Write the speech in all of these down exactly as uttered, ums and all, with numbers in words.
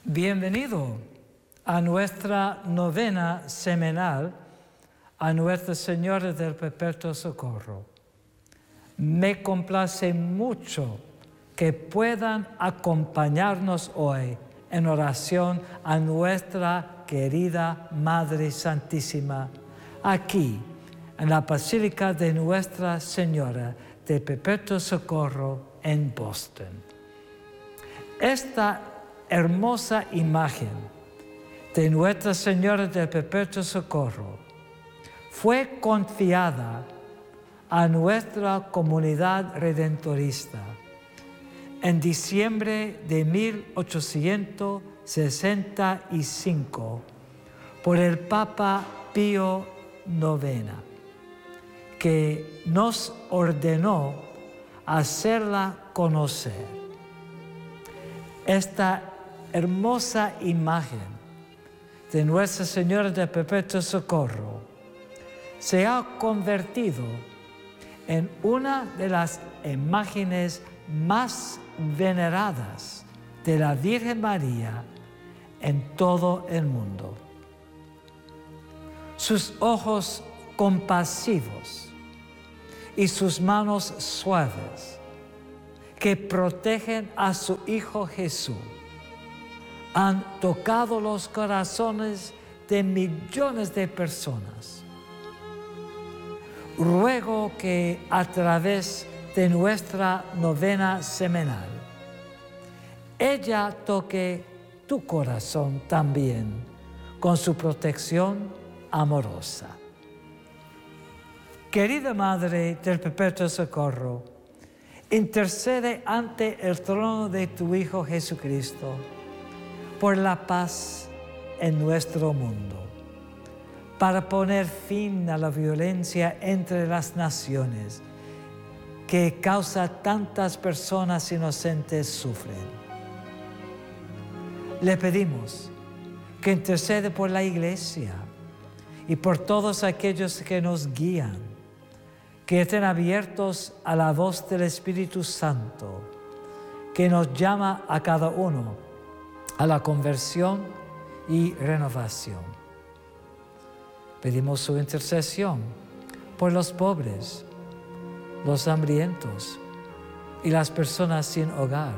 Bienvenido a nuestra novena semanal a Nuestra Señora del Perpetuo Socorro. Me complace mucho que puedan acompañarnos hoy en oración a nuestra querida Madre Santísima, aquí en la Basílica de Nuestra Señora del Perpetuo Socorro en Boston. Esta hermosa imagen de Nuestra Señora del Perpetuo Socorro fue confiada a nuestra comunidad redentorista en diciembre de mil ochocientos sesenta y cinco por el Papa Pío noveno, que nos ordenó hacerla conocer. Esta hermosa imagen de Nuestra Señora del Perpetuo Socorro se ha convertido en una de las imágenes más veneradas de la Virgen María en todo el mundo. Sus ojos compasivos y sus manos suaves que protegen a su Hijo Jesús han tocado los corazones de millones de personas. Ruego que a través de nuestra novena semanal, ella toque tu corazón también con su protección amorosa. Querida Madre del Perpetuo Socorro, intercede ante el trono de tu Hijo Jesucristo por la paz en nuestro mundo, para poner fin a la violencia entre las naciones que causa tantas personas inocentes sufren. Le pedimos que intercede por la Iglesia y por todos aquellos que nos guían, que estén abiertos a la voz del Espíritu Santo, que nos llama a cada uno a la conversión y renovación. Pedimos su intercesión por los pobres, los hambrientos y las personas sin hogar.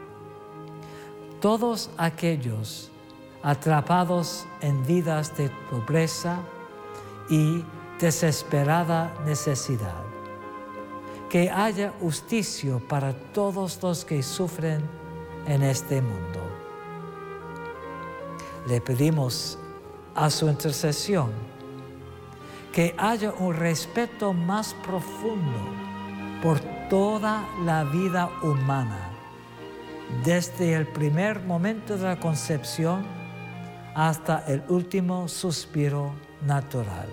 Todos aquellos atrapados en vidas de pobreza y desesperada necesidad. Que haya justicia para todos los que sufren en este mundo. Le pedimos a su intercesión que haya un respeto más profundo por toda la vida humana, desde el primer momento de la concepción hasta el último suspiro natural.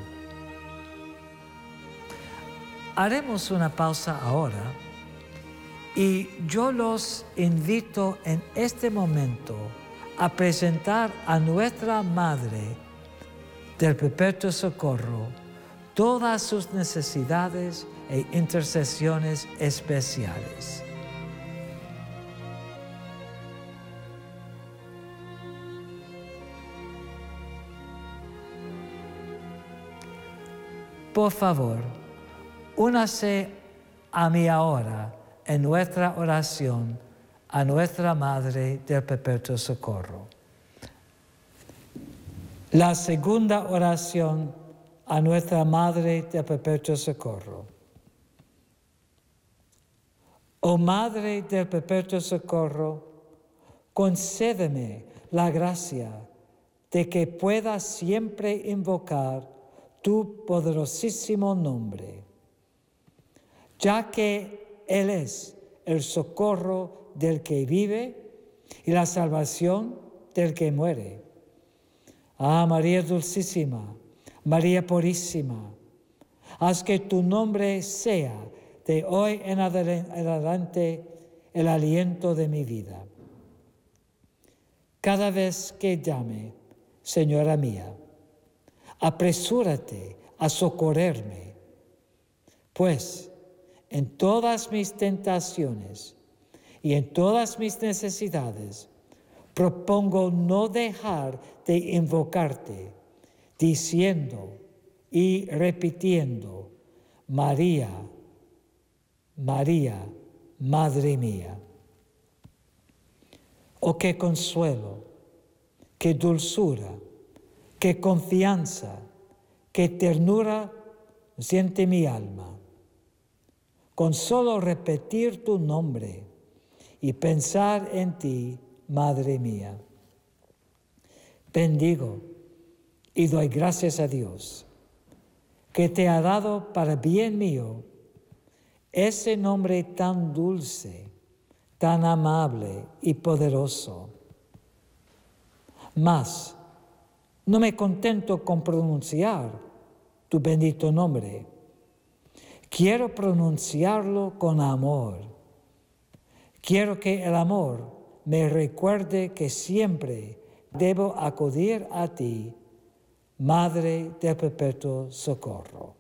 Haremos una pausa ahora y yo los invito en este momento a presentar a nuestra Madre del Perpetuo Socorro todas sus necesidades e intercesiones especiales. Por favor, únase a mí ahora en nuestra oración a nuestra Madre del Perpetuo Socorro. La segunda oración a nuestra Madre del Perpetuo Socorro. Oh Madre del Perpetuo Socorro, concédeme la gracia de que pueda siempre invocar tu poderosísimo nombre, ya que Él es el socorro del que vive y la salvación del que muere. Ah, María Dulcísima, María Purísima, haz que tu nombre sea de hoy en adelante el aliento de mi vida. Cada vez que llame, Señora mía, apresúrate a socorrerme, pues en todas mis tentaciones y en todas mis necesidades propongo no dejar de invocarte, diciendo y repitiendo, María, María, Madre mía. Oh, qué consuelo, qué dulzura, qué confianza, qué ternura siente mi alma. Con solo repetir tu nombre y pensar en ti, Madre mía. Bendigo y doy gracias a Dios, que te ha dado para bien mío ese nombre tan dulce, tan amable y poderoso. Mas no me contento con pronunciar tu bendito nombre. Quiero pronunciarlo con amor. Quiero que el amor me recuerde que siempre debo acudir a ti, Madre del Perpetuo Socorro.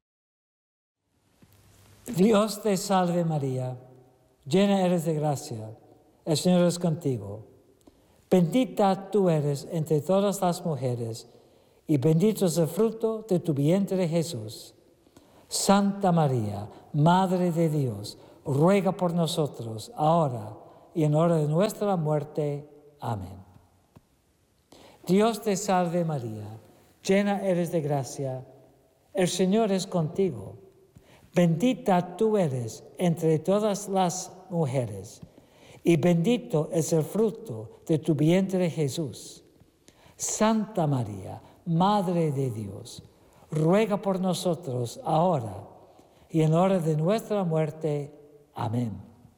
Dios te salve María, llena eres de gracia, el Señor es contigo. Bendita tú eres entre todas las mujeres, y bendito es el fruto de tu vientre Jesús. Santa María, Madre de Dios, ruega por nosotros, ahora y en hora de nuestra muerte. Amén. Dios te salve María, llena eres de gracia, el Señor es contigo. Bendita tú eres entre todas las mujeres, y bendito es el fruto de tu vientre Jesús. Santa María, Madre de Dios, ruega por nosotros ahora y en hora de nuestra muerte. Amén.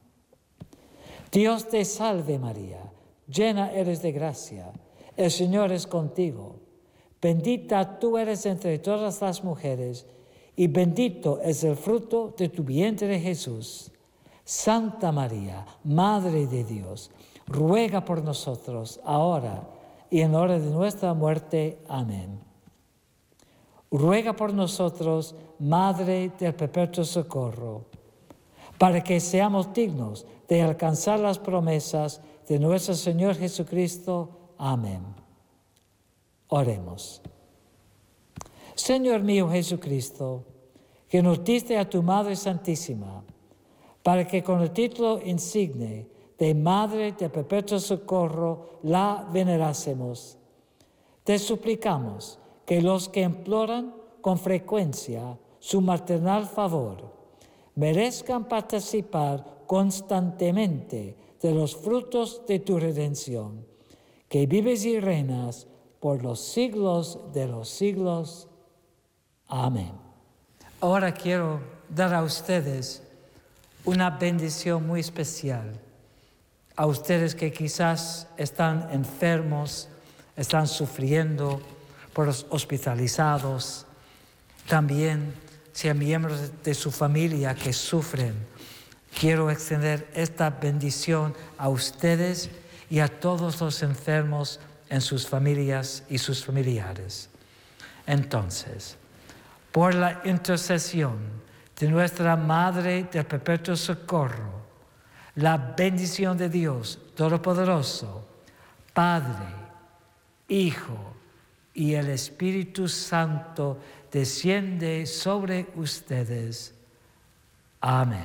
Dios te salve María, llena eres de gracia, el Señor es contigo. Bendita tú eres entre todas las mujeres, y bendito es el fruto de tu vientre Jesús. Santa María, Madre de Dios, ruega por nosotros ahora y en hora de nuestra muerte. Amén. Ruega por nosotros, Madre del Perpetuo Socorro, para que seamos dignos de alcanzar las promesas de nuestro Señor Jesucristo. Amén. Oremos. Señor mío Jesucristo, que nos diste a tu Madre Santísima, para que con el título insigne de Madre de Perpetuo Socorro la venerásemos, te suplicamos que los que imploran con frecuencia su maternal favor merezcan participar constantemente de los frutos de tu redención, que vives y reinas por los siglos de los siglos. Amén. Ahora quiero dar a ustedes una bendición muy especial. A ustedes que quizás están enfermos, están sufriendo, por los hospitalizados. También, si hay miembros de su familia que sufren, quiero extender esta bendición a ustedes y a todos los enfermos en sus familias y sus familiares. Entonces, por la intercesión de nuestra Madre del Perpetuo Socorro, la bendición de Dios Todopoderoso, Padre, Hijo y el Espíritu Santo desciende sobre ustedes. Amén.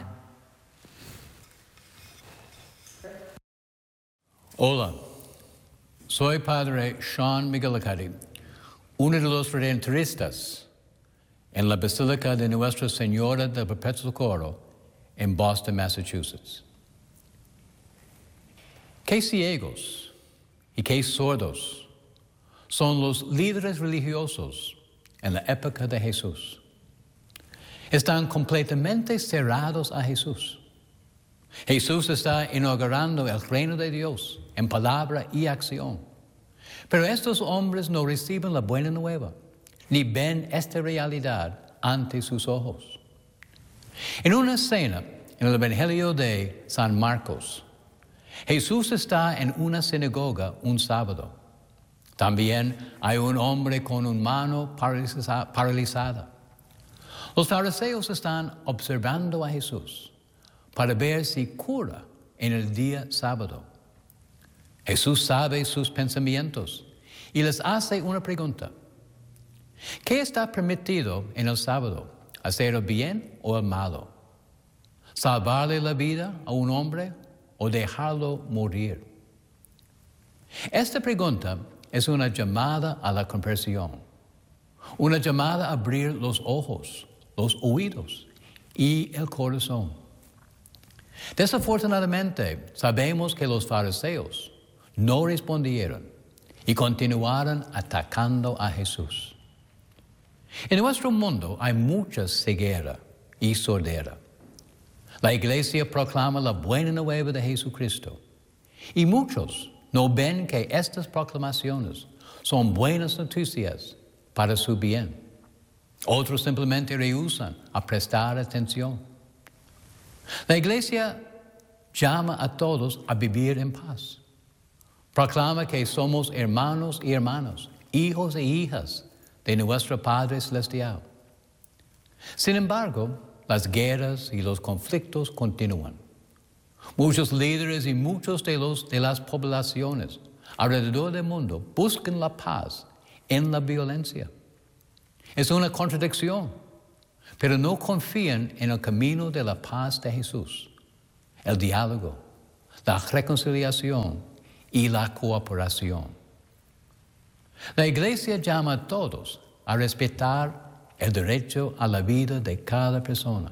Hola, soy Padre Sean McGillicuddy, uno de los redentoristas en la Basílica de Nuestra Señora del Perpetuo Socorro en Boston, Massachusetts. Qué ciegos y qué sordos son los líderes religiosos en la época de Jesús. Están completamente cerrados a Jesús. Jesús está inaugurando el reino de Dios en palabra y acción. Pero estos hombres no reciben la buena nueva, ni ven esta realidad ante sus ojos. En una escena en el Evangelio de San Marcos, Jesús está en una sinagoga un sábado. También hay un hombre con una mano paralizada. Los fariseos están observando a Jesús para ver si cura en el día sábado. Jesús sabe sus pensamientos y les hace una pregunta. ¿Qué está permitido en el sábado? ¿Hacer el bien o el malo? ¿Salvarle la vida a un hombre o dejarlo morir? Esta pregunta es una llamada a la conversión, una llamada a abrir los ojos, los oídos y el corazón. Desafortunadamente, sabemos que los fariseos no respondieron y continuaron atacando a Jesús. En nuestro mundo hay mucha ceguera y sordera. La iglesia proclama la buena nueva de Jesucristo y muchos no ven que estas proclamaciones son buenas noticias para su bien. Otros simplemente rehúsan a prestar atención. La iglesia llama a todos a vivir en paz. Proclama que somos hermanos y hermanas, hijos e hijas de nuestro Padre Celestial. Sin embargo, las guerras y los conflictos continúan. Muchos líderes y muchos de, los, de las poblaciones alrededor del mundo buscan la paz en la violencia. Es una contradicción, pero no confían en el camino de la paz de Jesús, el diálogo, la reconciliación y la cooperación. La iglesia llama a todos a respetar el derecho a la vida de cada persona.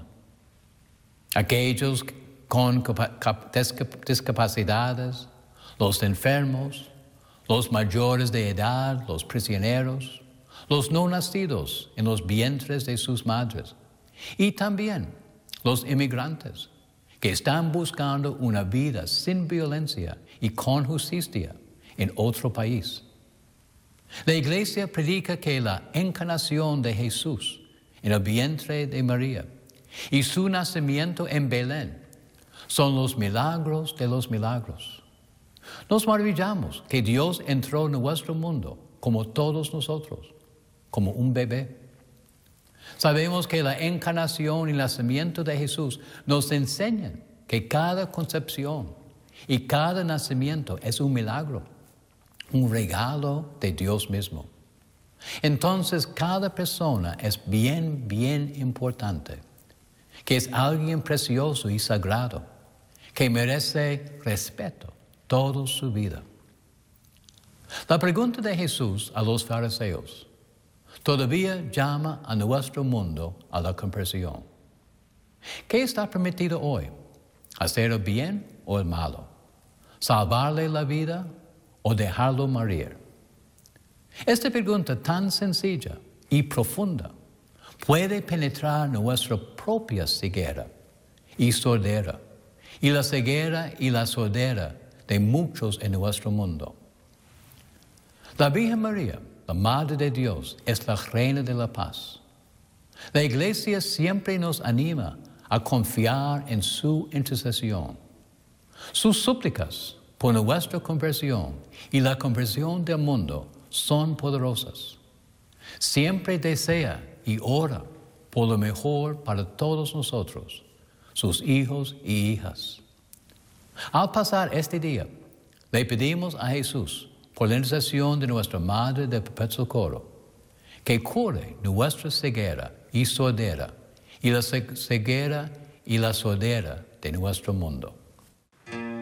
Aquellos con discapacidades, los enfermos, los mayores de edad, los prisioneros, los no nacidos en los vientres de sus madres y también los inmigrantes que están buscando una vida sin violencia y con justicia en otro país. La iglesia predica que la encarnación de Jesús en el vientre de María y su nacimiento en Belén son los milagros de los milagros. Nos maravillamos que Dios entró en nuestro mundo como todos nosotros, como un bebé. Sabemos que la encarnación y el nacimiento de Jesús nos enseñan que cada concepción y cada nacimiento es un milagro, un regalo de Dios mismo. Entonces, cada persona es bien, bien importante, que es alguien precioso y sagrado, que merece respeto toda su vida. La pregunta de Jesús a los fariseos todavía llama a nuestro mundo a la conversión. ¿Qué está permitido hoy? ¿Hacer el bien o el malo? ¿Salvarle la vida o dejarlo morir? Esta pregunta tan sencilla y profunda puede penetrar nuestra propia ceguera y sordera, y la ceguera y la sordera de muchos en nuestro mundo. La Virgen María, la Madre de Dios, es la Reina de la Paz. La Iglesia siempre nos anima a confiar en su intercesión. Sus súplicas por nuestra conversión y la conversión del mundo son poderosas. Siempre desea y ora por lo mejor para todos nosotros, sus hijos y hijas. Al pasar este día, le pedimos a Jesús, por la intercesión de nuestra Madre de Perpetuo Socorro, que cure nuestra ceguera y sordera y la ceguera y la sordera de nuestro mundo.